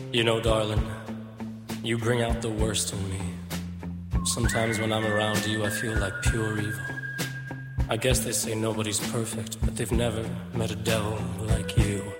You know, darling, you bring out the worst in me. Sometimes when I'm around you, I feel like pure evil. I guess they say nobody's perfect, but they've never met a devil like you.